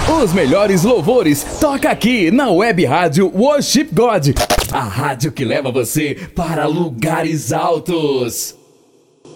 Os melhores louvores toca aqui na Web Rádio Worship God, a rádio que leva você para lugares altos.